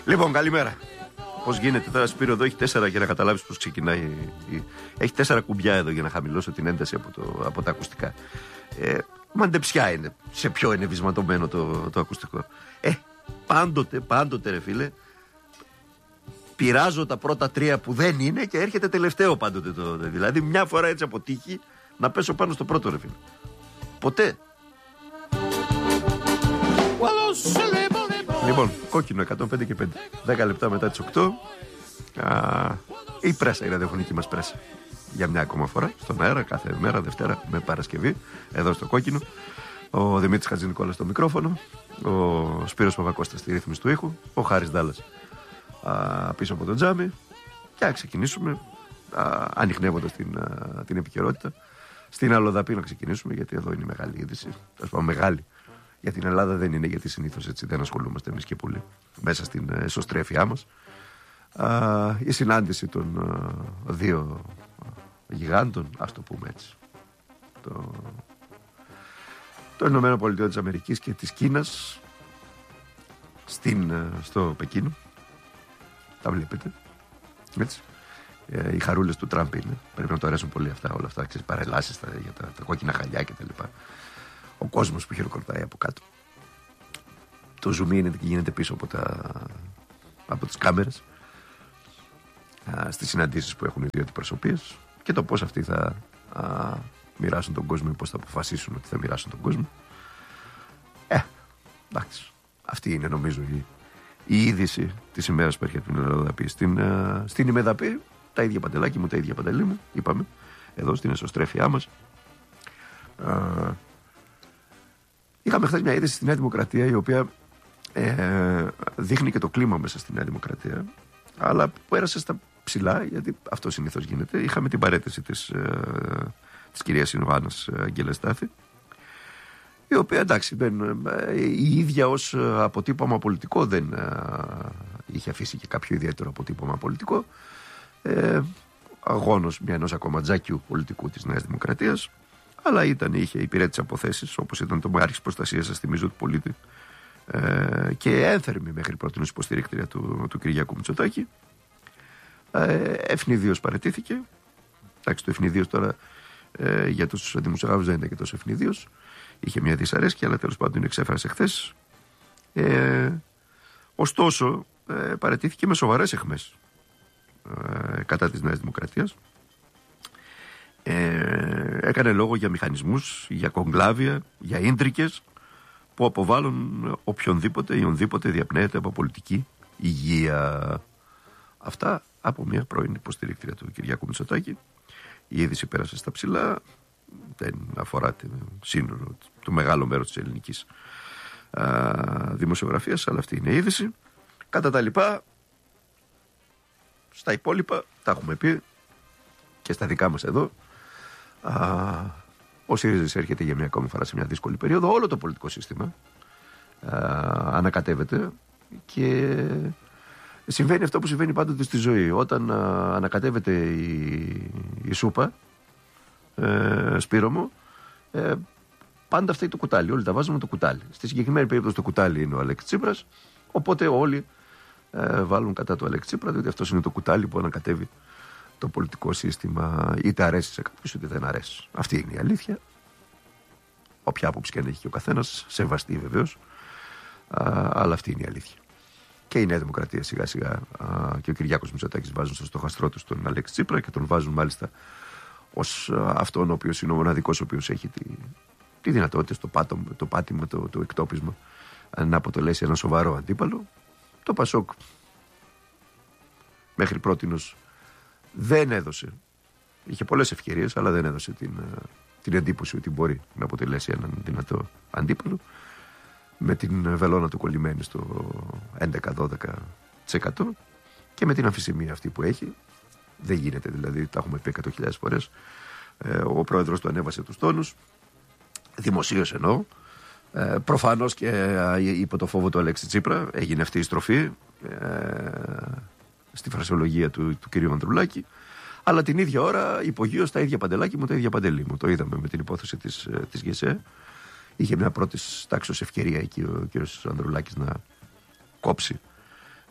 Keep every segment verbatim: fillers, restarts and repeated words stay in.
Λοιπόν, καλημέρα. Πώς γίνεται τώρα, Σπύρο, εδώ έχει τέσσερα για να καταλάβεις πώς ξεκινάει. Έχει τέσσερα κουμπιά εδώ για να χαμηλώσω την ένταση από, το, από τα ακουστικά. Ε, μαντεψιά είναι. Σε ποιο είναι βυσματωμένο το, το ακουστικό. Ε, πάντοτε, πάντοτε ρε φίλε, πειράζω τα πρώτα τρία που δεν είναι και έρχεται τελευταίο πάντοτε το. Δηλαδή μια φορά έτσι από τύχη να πέσω πάνω στο πρώτο ρε φίλε. Ποτέ. Λοιπόν, κόκκινο εκατόν πέντε και πέντε. δέκα λεπτά μετά τις οκτώ. Α, η πρέσα, η ραδιοφωνική μας πρέσα. Για μια ακόμα φορά, στον αέρα, κάθε μέρα, Δευτέρα με Παρασκευή. Εδώ στο κόκκινο. Ο Δημήτρης Χατζηνικόλας στο μικρόφωνο. Ο Σπύρος Παπακώστας στη ρύθμιση του ήχου. Ο Χάρης Ντάλλας α, πίσω από το τζάμι. Και να ξεκινήσουμε ανιχνεύοντας την, α, την επικαιρότητα. Στην Αλλοδαπή να ξεκινήσουμε, γιατί εδώ είναι η μεγάλη είδηση. Θα πω μεγάλη. Για την Ελλάδα δεν είναι, γιατί συνήθως έτσι δεν ασχολούμαστε εμείς και πολύ μέσα στην εσωστρέφειά μας. Α, η συνάντηση των α, δύο γιγάντων, ας το πούμε έτσι, το, το Ηνωμένο Πολιτείο της Αμερικής και της Κίνας στην, στο Πεκίνο. Τα βλέπετε έτσι. Ε, οι χαρούλες του Τραμπ είναι. Πρέπει να το αρέσουν πολύ αυτά, όλα αυτά, ξέρεις, παρελάσεις τα, για τα, τα κόκκινα χαλιά και τα λοιπά. Ο κόσμος που χειροκροτάει από κάτω. Το zoom είναι και γίνεται πίσω από, τα, από τις κάμερες α, στις συναντήσεις που έχουν οι δύο αντιπροσωπείες και το πώς αυτοί θα α, μοιράσουν τον κόσμο ή πώς θα αποφασίσουν ότι θα μοιράσουν τον κόσμο. Ε, εντάξει. Αυτή είναι νομίζω η, η είδηση της ημέρας που έρχεται την Αλλοδαπή. Στην, α, στην ημεδαπή τα ίδια παντελάκι μου, τα ίδια παντελή μου, είπαμε, εδώ στην εσωστρέφειά μας. Α, είχαμε χθες μια είδηση στη Νέα Δημοκρατία η οποία ε, δείχνει και το κλίμα μέσα στη Νέα Δημοκρατία, αλλά πέρασε στα ψηλά, γιατί αυτό συνήθως γίνεται. Είχαμε την παρέτηση της, ε, της κυρίας Ιωάννας Αγγελεστάθη, η οποία εντάξει δεν, ε, η ίδια ως αποτύπωμα πολιτικό δεν ε, είχε αφήσει και κάποιο ιδιαίτερο αποτύπωμα πολιτικό, ε, αγώνος μια ενός ακόμα τζάκιου πολιτικού της Νέας Δημοκρατίας, αλλά ήταν, είχε υπηρέτησε αποθέσεις όπως ήταν το Άρχης Προστασίας, σας θυμίζω, του πολίτη, ε, και ένθερμη μέχρι πρώτη υποστηρίκτρια του, του Κυριάκου Μητσοτάκη. ε, Ευνηδίως παραιτήθηκε. Εντάξει, το ευνηδίως τώρα ε, για τους δημοσιογράφους δεν ήταν και τόσο ευνηδίως. Είχε μια δυσαρέσκεια, αλλά τέλος πάντων την εξέφρασε χθες. ε, Ωστόσο ε, παραιτήθηκε με σοβαρές αιχμές ε, κατά της Νέας Δημοκρατίας. Ε, έκανε λόγο για μηχανισμούς, για κογκλάβια, για ίντρικες που αποβάλλουν οποιονδήποτε ή ονδήποτε διαπνέεται από πολιτική υγεία. Αυτά από μια πρώην υποστηρίκτρια του Κυριάκου Μητσοτάκη. Η είδηση πέρασε στα ψηλά, δεν αφορά το σύνολο, το μεγάλο μέρος της ελληνικής α, δημοσιογραφίας, αλλά αυτή είναι η είδηση. Κατά τα λοιπά, στα υπόλοιπα τα έχουμε πει και στα δικά μας εδώ. Α, ο ΣΥΡΙΖΑ έρχεται για μια ακόμη φορά σε μια δύσκολη περίοδο. Όλο το πολιτικό σύστημα α, ανακατεύεται και συμβαίνει αυτό που συμβαίνει πάντοτε στη ζωή. Όταν α, ανακατεύεται η, η σούπα, ε, Σπύρο μου, ε, πάντα φταίει το κουτάλι. Όλοι τα βάζουμε το κουτάλι. Στη συγκεκριμένη περίπτωση το κουτάλι είναι ο Αλέξης Τσίπρας, οπότε όλοι ε, βάλουν κατά του Αλέξη Τσίπρα, διότι αυτός είναι το κουτάλι που ανακατεύει το πολιτικό σύστημα, είτε αρέσει σε κάποιους είτε δεν αρέσει. Αυτή είναι η αλήθεια. Όποια άποψη και αν έχει και ο καθένας, σεβαστή βεβαίως, α, αλλά αυτή είναι η αλήθεια. Και η Νέα Δημοκρατία σιγά σιγά α, και ο Κυριάκος Μητσοτάκης βάζουν στο στοχαστρό τους τον Αλέξη Τσίπρα και τον βάζουν μάλιστα ως α, αυτόν ο οποίος είναι ο μοναδικός ο οποίος έχει τη, τη δυνατότητα, το, πάτο, το πάτημα, το, το εκτόπισμα να αποτελέσει ένα σοβαρό αντίπαλο. Το Πασόκ μέχρι πρότινος δεν έδωσε, είχε πολλές ευκαιρίες, αλλά δεν έδωσε την, την εντύπωση ότι μπορεί να αποτελέσει έναν δυνατό αντίπαλο, με την βελόνα του κολλημένη στο έντεκα με δώδεκα τοις εκατό και με την αμφισημία αυτή που έχει. Δεν γίνεται, δηλαδή, τα έχουμε πει εκατό χιλιάδες φορές. Ε, ο πρόεδρος του ανέβασε τους τόνους, δημοσίως εννοώ. Ε, προφανώς και ε, υπό το φόβο του Αλέξη Τσίπρα έγινε αυτή η στροφή ε, στη φρασιολογία του, του κυρίου Ανδρουλάκη. Αλλά την ίδια ώρα υπογείως τα ίδια παντελάκι μου, τα ίδια παντελή μου. Το είδαμε με την υπόθεση της, της ΓΕΣΕ. Είχε μια πρώτη τάξης ευκαιρία εκεί ο κύριος Ανδρουλάκης να κόψει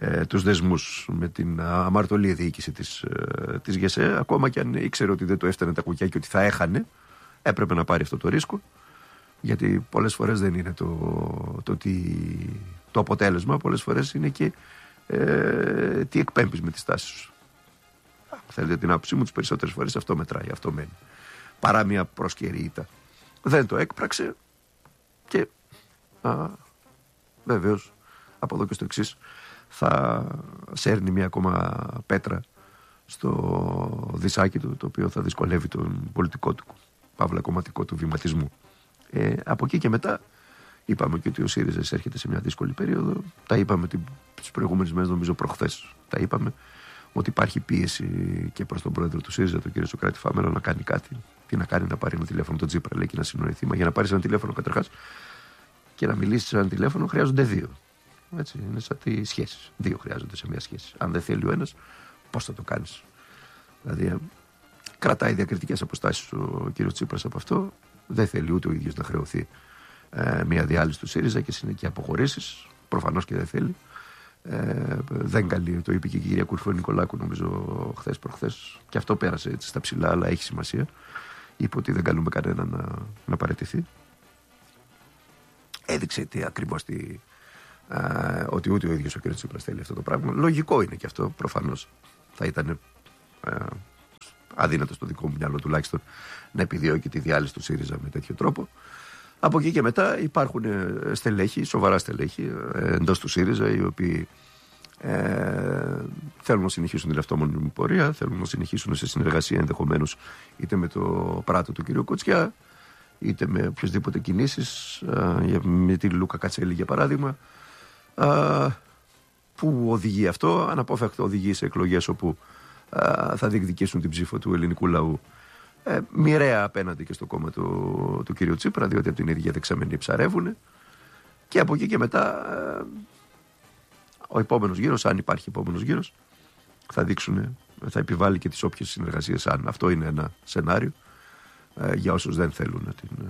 ε, τους δεσμούς με την αμαρτωλή διοίκηση της, ε, της ΓΕΣΕ, ακόμα και αν ήξερε ότι δεν το έφτανε τα κουκιά και ότι θα έχανε, έπρεπε να πάρει αυτό το ρίσκο, γιατί πολλές φορές δεν είναι το, το, το, το αποτέλεσμα, πολλές φορές είναι και ε, τι εκπέμπεις με τις τάσεις σου. Θέλετε την άποψή μου, τις περισσότερες φορές αυτό μετράει, αυτό μένει. Παρά μια προσκαιρή ήττα. Δεν το έκπραξε και α, βεβαίως από εδώ και στο εξής θα σέρνει μια ακόμα πέτρα στο δισάκι του, το οποίο θα δυσκολεύει τον πολιτικό του, παύλα κομματικό του βηματισμό. Ε, από εκεί και μετά είπαμε και ότι ο ΣΥΡΙΖΑ έρχεται σε μια δύσκολη περίοδο. Τα είπαμε τις προηγούμενες μέρες, νομίζω προχθές τα είπαμε, ότι υπάρχει πίεση και προς τον πρόεδρο του ΣΥΡΙΖΑ, τον κύριο Σωκράτη Φάμελο, να κάνει κάτι. Τι να κάνει, να πάρει ένα τηλέφωνο τον Τσίπρα, λέει, και να συνοηθεί. Μα για να πάρει ένα τηλέφωνο καταρχάς και να μιλήσει σε ένα τηλέφωνο χρειάζονται δύο. Έτσι, είναι σαν τις σχέσεις. Δύο χρειάζονται σε μια σχέση. Αν δεν θέλει ο ένας, πώς θα το κάνεις? Δηλαδή, κρατάει διακριτικές αποστάσεις ο κύριος Τσίπρας από αυτό. Δεν θέλει ούτε ο ίδιος να χρεωθεί ε, μια διάλυση του ΣΥΡΙΖΑ και συνεχεία αποχωρήσεις. Προφανώς και δεν θέλει. Ε, δεν καλεί, το είπε και η κυρία Κουρφό Νικολάκου, νομίζω χθες προχθές, και αυτό πέρασε έτσι στα ψηλά, αλλά έχει σημασία. Είπε ότι δεν καλούμε κανένα να, να παραιτηθεί. Έδειξε τι ακριβώς τι, ε, ότι ούτε ο ίδιος ο κ. Τσίπρας θέλει αυτό το πράγμα. Λογικό είναι και αυτό, προφανώς. Θα ήταν ε, αδύνατο στο δικό μου μυαλό τουλάχιστον να επιδιώκει τη διάλυση του ΣΥΡΙΖΑ με τέτοιο τρόπο. Από εκεί και μετά υπάρχουν στελέχη, σοβαρά στελέχη εντός του ΣΥΡΙΖΑ, οι οποίοι ε, θέλουν να συνεχίσουν τη λεπτόμονη πορεία, θέλουν να συνεχίσουν σε συνεργασία ενδεχομένως είτε με το πράτο του κ. Κοτσιά, είτε με οποιασδήποτε κινήσεις, ε, με τη Λούκα Κατσέλη για παράδειγμα, ε, που οδηγεί αυτό, αναπόφευκτα οδηγεί σε εκλογές όπου ε, θα διεκδικήσουν την ψήφο του ελληνικού λαού. Ε, μοιραία απέναντι και στο κόμμα του, του κυρίου Τσίπρα, διότι από την ίδια δεξαμενή ψαρεύουν, και από εκεί και μετά ε, ο επόμενος γύρος, αν υπάρχει επόμενος γύρος, θα δείξουν, θα επιβάλλει και τις όποιες συνεργασίες, αν αυτό είναι ένα σενάριο ε, για όσους δεν θέλουν την,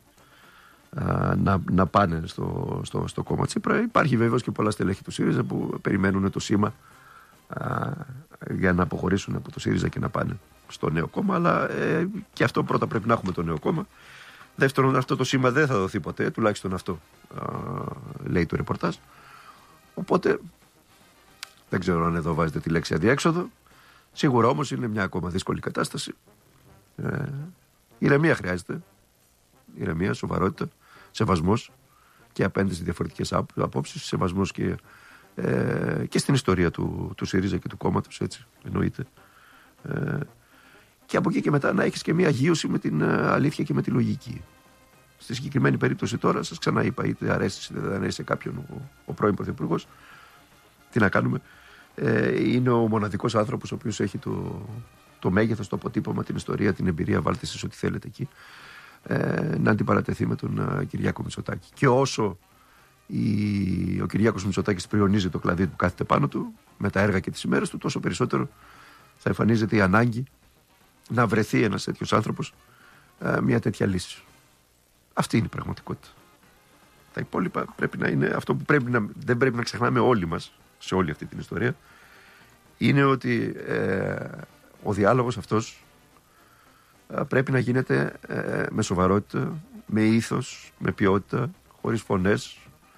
ε, να, να πάνε στο, στο, στο κόμμα Τσίπρα. Υπάρχει βέβαιος και πολλά στελέχη του ΣΥΡΙΖΑ που περιμένουν το σήμα ε, για να αποχωρήσουν από το ΣΥΡΙΖΑ και να πάνε στο νέο κόμμα, αλλά ε, και αυτό πρώτα πρέπει να έχουμε το νέο κόμμα. Δεύτερον, αυτό το σήμα δεν θα δοθεί ποτέ, τουλάχιστον αυτό α, λέει το ρεπορτάζ. Οπότε δεν ξέρω αν εδώ βάζετε τη λέξη αδιέξοδο. Σίγουρα όμως είναι μια ακόμα δύσκολη κατάσταση. Ε, ηρεμία χρειάζεται. Ηρεμία, σοβαρότητα, σεβασμός και απέναντι στις διαφορετικές απόψεις, σεβασμός και, ε, και στην ιστορία του, του ΣΥΡΙΖΑ και του κόμματος, έτσι εννοείται. Ε, και από εκεί και μετά να έχεις και μια αγίωση με την αλήθεια και με τη λογική. Στη συγκεκριμένη περίπτωση τώρα, σας ξαναείπα, είτε αρέσει είτε δεν αρέσει σε κάποιον ο, ο πρώην Πρωθυπουργός, τι να κάνουμε, ε, είναι ο μοναδικός άνθρωπος ο οποίος έχει το, το μέγεθος, το αποτύπωμα, την ιστορία, την εμπειρία, βάλτε εσείς ό,τι θέλετε εκεί, ε, να αντιπαρατεθεί με τον uh, Κυριάκο Μητσοτάκη. Και όσο η, ο Κυριάκος Μητσοτάκης πριονίζει το κλαδί που κάθεται πάνω του, με τα έργα και τις ημέρες του, τόσο περισσότερο θα εμφανίζεται η ανάγκη να βρεθεί ένας τέτοιος άνθρωπος, ε, μια τέτοια λύση. Αυτή είναι η πραγματικότητα. Τα υπόλοιπα πρέπει να είναι αυτό που πρέπει να, δεν πρέπει να ξεχνάμε όλοι μας σε όλη αυτή την ιστορία, είναι ότι ε, ο διάλογος αυτός ε, πρέπει να γίνεται ε, με σοβαρότητα, με ήθος, με ποιότητα, χωρίς φωνές,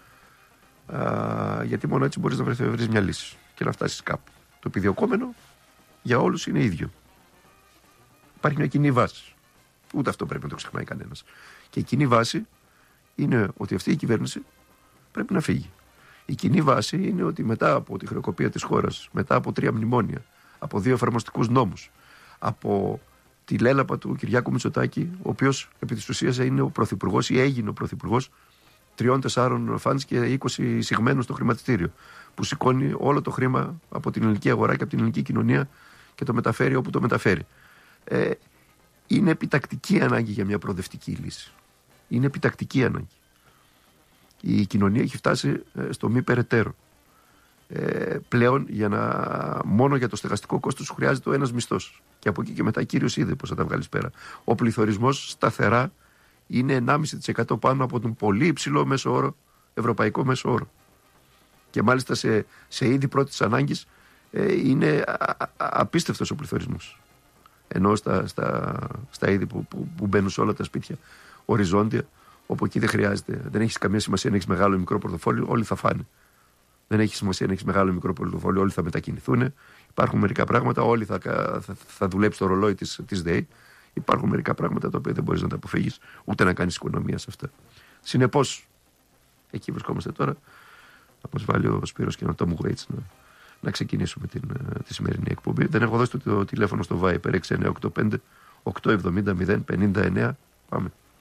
ε, γιατί μόνο έτσι μπορείς να βρεθεί, βρεις μια λύση και να φτάσεις κάπου. Το επιδιωκόμενο για όλους είναι ίδιο. Υπάρχει μια κοινή βάση. Ούτε αυτό πρέπει να το ξεχνάει κανένας. Και η κοινή βάση είναι ότι αυτή η κυβέρνηση πρέπει να φύγει. Η κοινή βάση είναι ότι μετά από τη χρεοκοπία της χώρας, μετά από τρία μνημόνια, από δύο εφαρμοστικούς νόμους, από τη λέλαπα του Κυριάκου Μητσοτάκη, ο οποίος επί της ουσίας είναι ο πρωθυπουργός ή έγινε ο πρωθυπουργός τριών τεσσάρων φαντς και είκοσι εισηγμένων στο χρηματιστήριο, που σηκώνει όλο το χρήμα από την ελληνική αγορά και από την ελληνική κοινωνία και το μεταφέρει όπου το μεταφέρει. Ε, είναι επιτακτική ανάγκη για μια προοδευτική λύση. Είναι επιτακτική ανάγκη. Η κοινωνία έχει φτάσει στο μη περαιτέρω. Ε, πλέον για να, μόνο για το στεγαστικό κόστος σου χρειάζεται ο ένας μισθός. Και από εκεί και μετά κύριος είδε πώς θα τα βγάλεις πέρα. Ο πληθωρισμός σταθερά είναι ενάμιση τοις εκατό πάνω από τον πολύ υψηλό μέσο όρο, ευρωπαϊκό μέσο όρο. Και μάλιστα σε, σε είδη πρώτης ανάγκης ε, είναι α, α, απίστευτος ο πληθωρισμός. Ενώ στα, στα, στα είδη που, που, που μπαίνουν σε όλα τα σπίτια οριζόντια, όπου εκεί δεν χρειάζεται, δεν έχει καμία σημασία να έχει μεγάλο ή μικρό πορτοφόλιο, όλοι θα φάνε. Δεν έχει σημασία να έχει μεγάλο ή μικρό πορτοφόλιο, όλοι θα μετακινηθούν. Υπάρχουν μερικά πράγματα, όλοι θα, θα, θα δουλέψει το ρολόι της, της ΔΕΗ. Υπάρχουν μερικά πράγματα τα οποία δεν μπορείς να τα αποφύγεις, ούτε να κάνεις οικονομία σε αυτά. Συνεπώς, εκεί βρισκόμαστε τώρα. Θα μας βάλει ο Σπύρος και ένα Tom Waits να, να ξεκινήσουμε την, τη σημερινή εκπομπή. Δεν έχω δώσει το, το τηλέφωνο στο Viper έξι εννιά οκτώ πέντε οκτώ εβδομήντα μηδέν πενήντα εννέα. Πάμε.